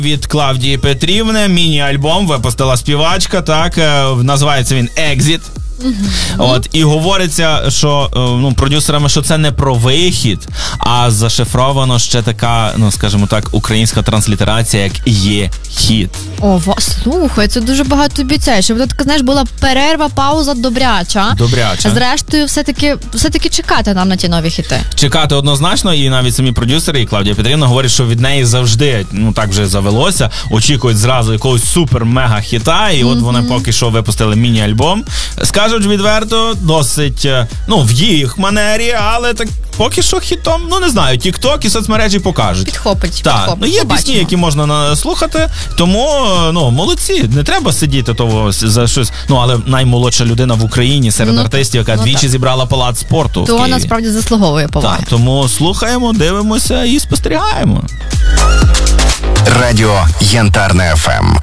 від Клавдії Петрівни. Міні-альбом випустила співачка, так, називається він «Exit». От, і говориться, що продюсерами, що це не про вихід, а зашифровано ще така, скажімо так, українська транслітерація, як «є хіт». Слухай, це дуже багато обіцяє. Щоб тут, знаєш, була перерва, пауза добряча. Зрештою, все-таки чекати нам на ті нові хіти. Чекати однозначно, і навіть самі продюсери, і Клавдія Петрівна говорять, що від неї завжди, так вже завелося, очікують зразу якогось супер-мега-хіта, і от вони поки що випустили міні-альбом. Скажуть відверто, досить, в їх манері, але так поки що хітом, не знаю, TikTok і соцмережі покажуть. Підхопить. Є пісні, які можна слухати, тому, молодці, не треба сидіти того за щось. Але наймолодша людина в Україні серед артистів, яка двічі зібрала палац спорту. То насправді заслуговує поваги. Так, тому слухаємо, дивимося і спостерігаємо. Радіо Янтарне ФМ.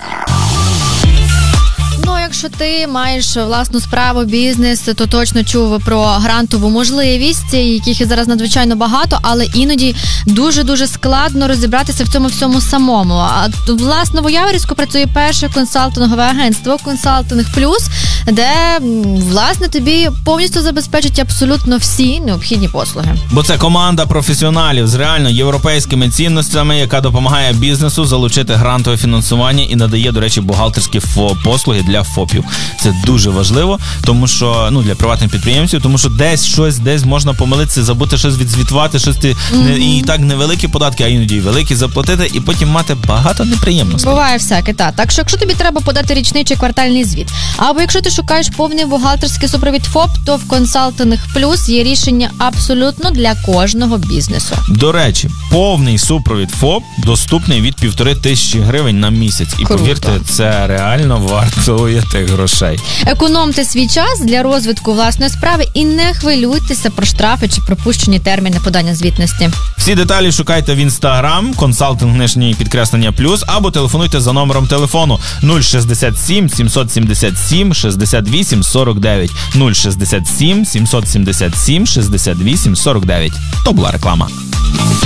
Якщо ти маєш власну справу, бізнес, то точно чув про грантову можливість, яких зараз надзвичайно багато, але іноді дуже-дуже складно розібратися в цьому всьому самому. А власне, в Новояворівську працює перше консалтингове агентство «Консалтинг Плюс», де, власне, тобі повністю забезпечать абсолютно всі необхідні послуги. Бо це команда професіоналів з реально європейськими цінностями, яка допомагає бізнесу залучити грантове фінансування і надає, до речі, бухгалтерські послуги для ФОПів. Це дуже важливо, тому що, для приватних підприємців, тому що десь можна помилитися, забути щось відзвітувати, і так невеликі податки, а іноді і великі заплатити, і потім мати багато неприємностей. Буває всяке, так. Так що, якщо тобі треба подати річний чи квартальний звіт, або якщо ти шукаєш повний бухгалтерський супровід ФОП, то в «Консалтинг Плюс» є рішення абсолютно для кожного бізнесу. До речі, повний супровід ФОП доступний від 1500 гривень на місяць. І повірте, це реально вартує тих грошей. Економте свій час для розвитку власної справи і не хвилюйтеся про штрафи чи пропущені терміни подання звітності. Всі деталі шукайте в Instagram, консалтинг_плюс, або телефонуйте за номером телефону 067 777 68 49. 067 777 68 49. То була реклама.